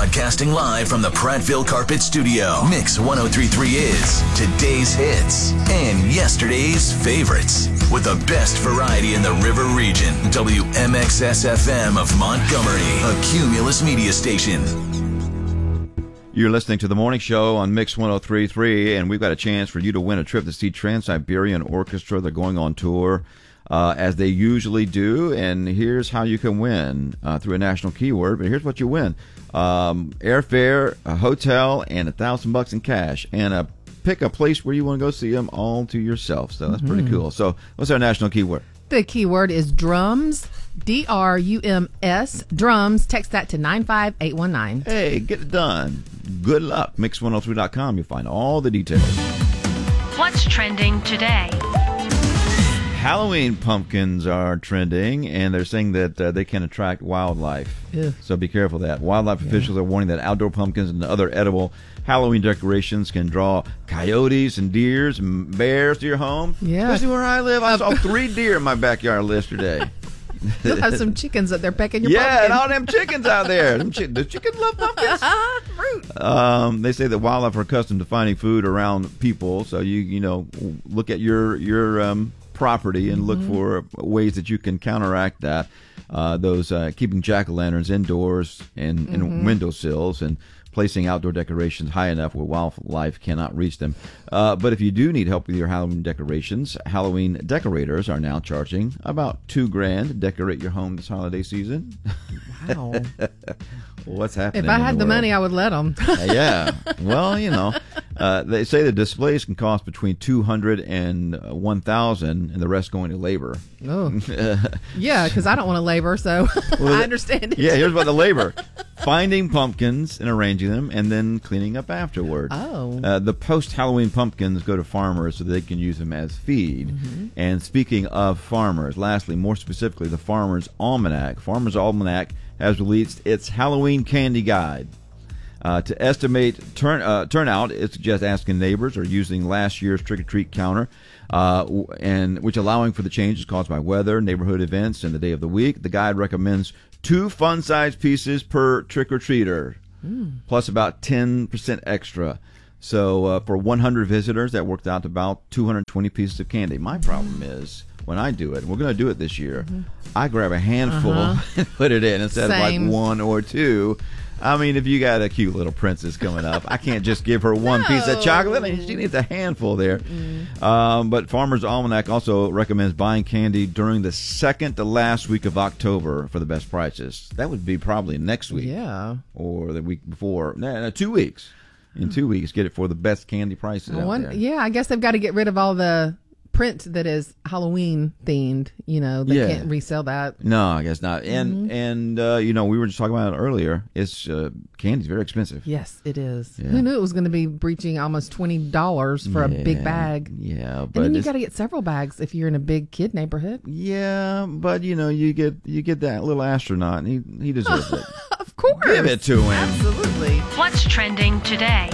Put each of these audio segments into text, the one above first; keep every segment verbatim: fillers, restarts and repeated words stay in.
Broadcasting live from the Prattville Carpet Studio. Mix one oh three point three is today's hits and yesterday's favorites. With the best variety in the River Region. W M X S F M of Montgomery, a Cumulus media station. You're listening to The Morning Show on Mix one oh three point three, and we've got a chance for you to win a trip to see Trans-Siberian Orchestra. They're going on tour, uh, as they usually do, and here's how you can win uh, through a national keyword, but here's what you win. Um, airfare, a hotel, and a thousand bucks in cash, and a pick a place where you want to go see them all to yourself. So that's mm-hmm. pretty cool. So what's our national keyword? The keyword is drums, D R U M S, drums. Text that to nine five eight one nine. Hey, get it done. Good luck. mix one oh three dot com. You'll find all the details. What's trending today? Halloween pumpkins are trending, and they're saying that uh, they can attract wildlife. Ew. So be careful of that. Wildlife yeah. officials are warning that outdoor pumpkins and other edible Halloween decorations can draw coyotes and deers and bears to your home. Yeah. Especially where I live. I saw three deer in my backyard yesterday. You'll have some chickens up there pecking your yeah, pumpkin. and all them chickens out there. Them chi- the chickens love pumpkins. Fruit. Um, they say that wildlife are accustomed to finding food around people, so you you know look at your your um, property and look mm-hmm. for ways that you can counteract that. Uh, those uh, keeping jack-o'-lanterns indoors and, and mm-hmm. windowsills, and placing outdoor decorations high enough where wildlife cannot reach them. Uh, but if you do need help with your Halloween decorations, Halloween decorators are now charging about two grand to decorate your home this holiday season. Wow. What's happening? If I had the, the world? money, I would let them. uh, yeah. Well, you know, uh, they say the displays can cost between two hundred and one thousand, and the rest going to labor. Oh. Yeah, because I don't want to labor, so well, I understand it. Yeah, here's about the labor. Finding pumpkins and arranging them, and then cleaning up afterward. Oh. Uh, the post-Halloween pumpkins go to farmers so they can use them as feed. Mm-hmm. And speaking of farmers, lastly, more specifically, the Farmer's Almanac. Farmer's Almanac has released its Halloween candy guide. Uh, to estimate turn uh, turnout, it suggests asking neighbors or using last year's trick-or-treat counter, uh, and which allowing for the changes caused by weather, neighborhood events, and the day of the week. The guide recommends two fun-sized pieces per trick-or-treater, mm. plus about ten percent extra. So uh, for one hundred visitors, that worked out to about two hundred twenty pieces of candy. My problem is, when I do it, and we're going to do it this year, mm-hmm. I grab a handful uh-huh. and put it in instead Same. of like one or two. I mean, if you got a cute little princess coming up, I can't just give her one no. piece of chocolate. I mean, she needs a handful there. Mm-hmm. Um, but Farmer's Almanac also recommends buying candy during the second to last week of October for the best prices. That would be probably next week. Yeah. Or the week before. No, no, two weeks. In two weeks, get it for the best candy prices out One, there. Yeah, I guess they've got to get rid of all the print that is Halloween themed. You know, they Yeah. can't resell that. No, I guess not. And Mm-hmm. and uh, you know, we were just talking about it earlier. It's uh, candy's very expensive. Yes, it is. Yeah. Who knew it was going to be breaching almost twenty dollars for a big bag? Yeah, but And then you it's- got to get several bags if you're in a big kid neighborhood. yeah, but you know, you get you get that little astronaut, and he he deserves it. Of course. Give it to him. Absolutely. What's trending today?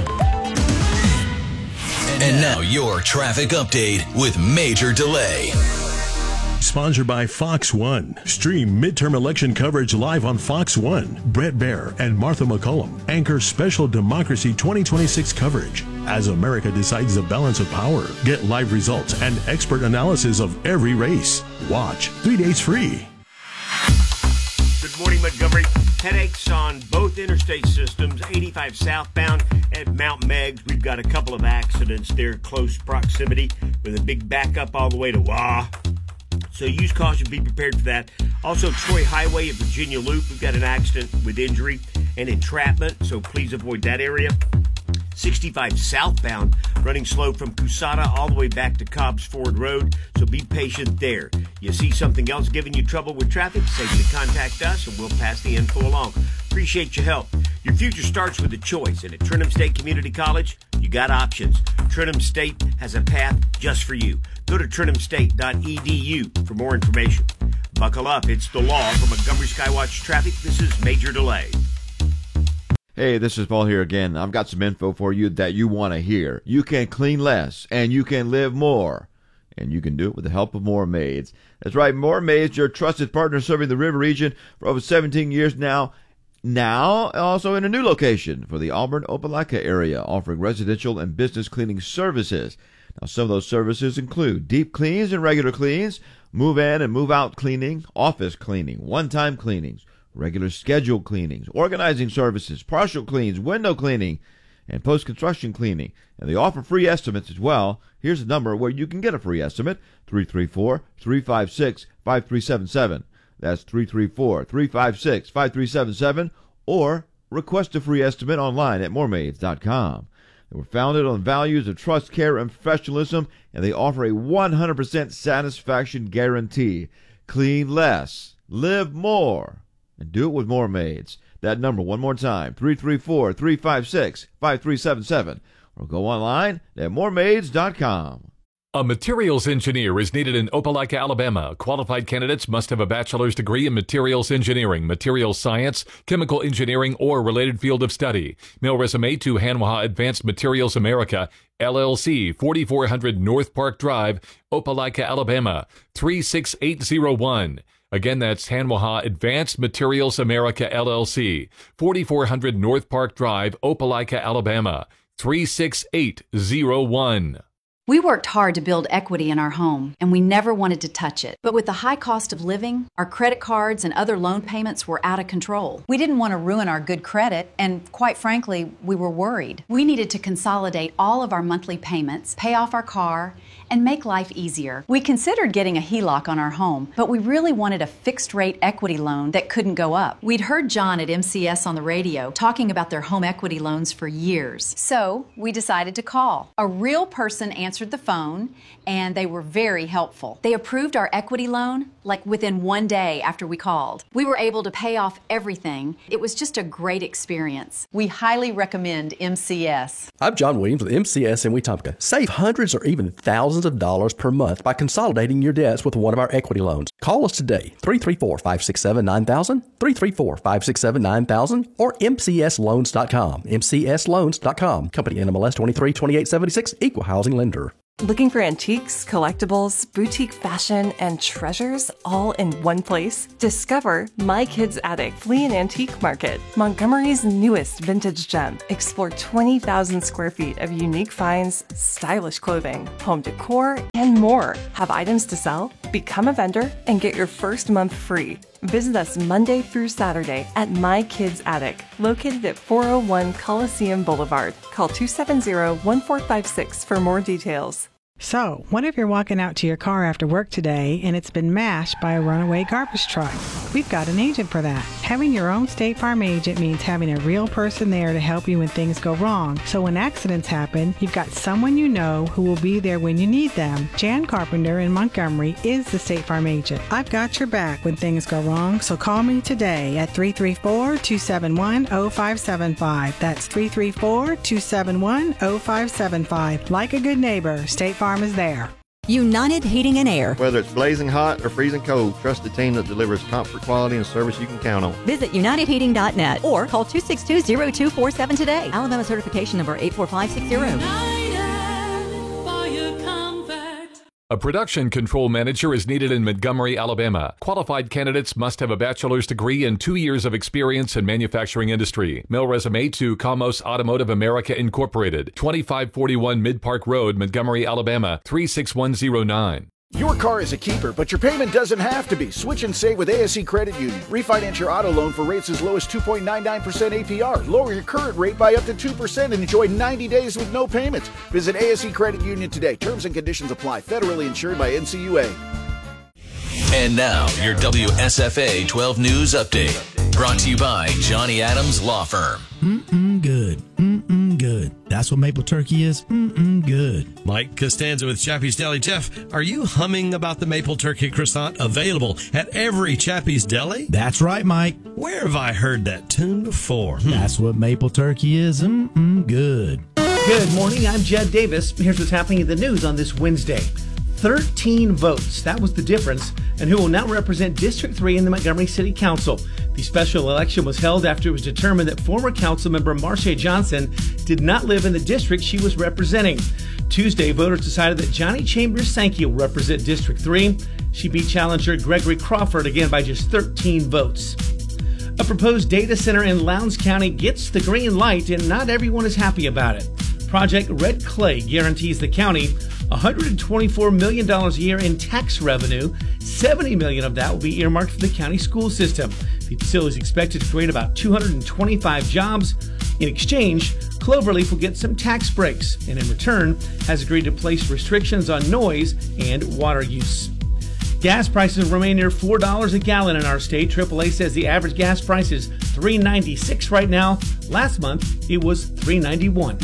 And now your traffic update with Major Delay. Sponsored by Fox One. Stream midterm election coverage live on Fox One. Brett Baer and Martha McCullum anchor special Democracy twenty twenty-six coverage. As America decides the balance of power, get live results and expert analysis of every race. Watch three days free. Good morning, Montgomery. Headaches on both interstate systems, eighty-five southbound at Mount Meigs. We've got a couple of accidents there, close proximity, with a big backup all the way to Wah. So use caution, be prepared for that. Also, Troy Highway at Virginia Loop, we've got an accident with injury and entrapment, so please avoid that area. sixty-five southbound, running slow from Cusata all the way back to Cobbs Ford Road, so be patient there. You see something else giving you trouble with traffic, safely contact us and we'll pass the info along. Appreciate your help. Your future starts with a choice, and at Trenton State Community College, you got options. Trenton State has a path just for you. Go to trenton state dot e d u for more information. Buckle up, it's the law. From Montgomery Skywatch Traffic, this is Major Delay. Hey, this is Paul here again. I've got some info for you that you want to hear. You can clean less, and you can live more. And you can do it with the help of More Maids. That's right, More Maids, your trusted partner serving the River region for over seventeen years now. Now, also in a new location for the Auburn-Opelika area, offering residential and business cleaning services. Now, some of those services include deep cleans and regular cleans, move-in and move-out cleaning, office cleaning, one-time cleanings, regular scheduled cleanings, organizing services, partial cleans, window cleaning, and post-construction cleaning. And they offer free estimates as well. Here's a number where you can get a free estimate, three three four, three five six, five three seven seven. That's three three four, three five six, five three seven seven, or request a free estimate online at moormaids dot com. They were founded on values of trust, care, and professionalism, and they offer a one hundred percent satisfaction guarantee. Clean less, live more, and do it with Moore Maids. That number one more time, three three four, three five six, five three seven seven, or go online at moore maids dot com. A materials engineer is needed in Opelika, Alabama. Qualified candidates must have a bachelor's degree in materials engineering, materials science, chemical engineering, or related field of study. Mail resume to Hanwha Advanced Materials America, L L C, forty-four hundred North Park Drive, Opelika, Alabama, three six eight zero one. Again, that's Hanwha Advanced Materials America, L L C, forty-four hundred North Park Drive, Opelika, Alabama, three six eight zero one. We worked hard to build equity in our home, and we never wanted to touch it. But with the high cost of living, our credit cards and other loan payments were out of control. We didn't want to ruin our good credit, and quite frankly, we were worried. We needed to consolidate all of our monthly payments, pay off our car, and make life easier. We considered getting a H E L O C on our home, but we really wanted a fixed-rate equity loan that couldn't go up. We'd heard John at M C S on the radio talking about their home equity loans for years. So we decided to call. A real person answered the phone, and they were very helpful. They approved our equity loan like within one day after we called. We were able to pay off everything. It was just a great experience. We highly recommend M C S. I'm John Williams with M C S in Wetumpka. Save hundreds or even thousands of dollars per month by consolidating your debts with one of our equity loans. Call us today, three three four, five six seven, nine thousand, three three four, five six seven, nine thousand, or M C S loans dot com, M C S loans dot com. Company N M L S twenty-three twenty-eight seventy-six, Equal Housing Lender. Looking for antiques, collectibles, boutique fashion, and treasures all in one place? Discover My Kids Attic Flea and Antique Market, Montgomery's newest vintage gem. Explore twenty thousand square feet of unique finds, stylish clothing, home decor, and more. Have items to sell? Become a vendor and get your first month free. Visit us Monday through Saturday at My Kids Attic, located at four oh one Coliseum Boulevard. Call two seven zero, one four five six for more details. So, what if you're walking out to your car after work today and it's been mashed by a runaway garbage truck? We've got an agent for that. Having your own State Farm agent means having a real person there to help you when things go wrong. So when accidents happen, you've got someone you know who will be there when you need them. Jan Carpenter in Montgomery is the State Farm agent. I've got your back when things go wrong, so call me today at three three four, two seven one, oh five seven five. That's three three four, two seven one, oh five seven five. Like a good neighbor, State Farm is there. United Heating and Air. Whether it's blazing hot or freezing cold, trust the team that delivers comfort, quality, and service you can count on. Visit united heating dot net or call two six two, zero two four seven today. Alabama certification number eight four five six zero. A production control manager is needed in Montgomery, Alabama. Qualified candidates must have a bachelor's degree and two years of experience in manufacturing industry. Mail resume to Comos Automotive America Incorporated, twenty-five forty-one Mid Park Road, Montgomery, Alabama, three six one zero nine. Your car is a keeper, but your payment doesn't have to be. Switch and save with A S E Credit Union. Refinance your auto loan for rates as low as two point nine nine percent A P R. Lower your current rate by up to two percent and enjoy ninety days with no payments. Visit A S E Credit Union today. Terms and conditions apply. Federally insured by N C U A. And now, your W S F A twelve News Update. Brought to you by Johnny Adams Law Firm. Mm-mm good. Mm-mm good. That's what maple turkey is. Mm-mm good. Mike Costanza with Chappie's Deli. Jeff, are you humming about the maple turkey croissant available at every Chappie's Deli? That's right, Mike. Where have I heard that tune before? Hmm. That's what maple turkey is. Mm-mm good. Good morning. I'm Jed Davis. Here's what's happening in the news on this Wednesday. thirteen votes. That was the difference. And who will now represent District three in the Montgomery City Council. The special election was held after it was determined that former council member Marcia Johnson did not live in the district she was representing. Tuesday, voters decided that Johnny Chambers Sankey will represent District three. She beat challenger Gregory Crawford again by just thirteen votes. A proposed data center in Lowndes County gets the green light, and not everyone is happy about it. Project Red Clay guarantees the county one hundred twenty-four million dollars a year in tax revenue. seventy million dollars of that will be earmarked for the county school system. The facility is expected to create about two hundred twenty-five jobs. In exchange, Cloverleaf will get some tax breaks, and in return has agreed to place restrictions on noise and water use. Gas prices remain near four dollars a gallon in our state. triple A says the average gas price is three dollars and ninety-six cents right now. Last month, it was three dollars and ninety-one